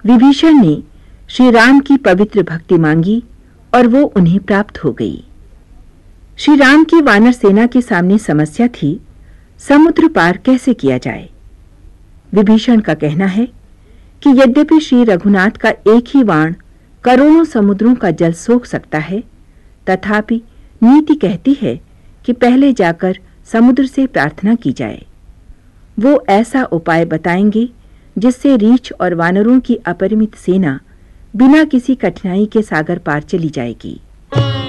विभीषण ने श्री राम की पवित्र भक्ति मांगी और वो उन्हें प्राप्त हो गई। श्री राम की वानर सेना के सामने समस्या थी, समुद्र पार कैसे किया जाए। विभीषण का कहना है कि यद्यपि श्री रघुनाथ का एक ही बाण करोड़ों समुद्रों का जल सोख सकता है, तथापि नीति कहती है कि पहले जाकर समुद्र से प्रार्थना की जाए। वो ऐसा उपाय बताएंगे जिससे रीछ और वानरों की अपरिमित सेना बिना किसी कठिनाई के सागर पार चली जाएगी।